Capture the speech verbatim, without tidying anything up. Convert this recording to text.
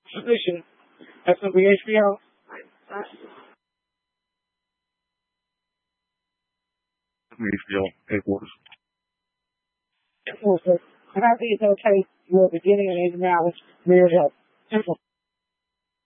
submission. That's going to be H B O. H B O headquarters. Headquarters. And I think it's okay. You're beginning and ending now. It's very helpful.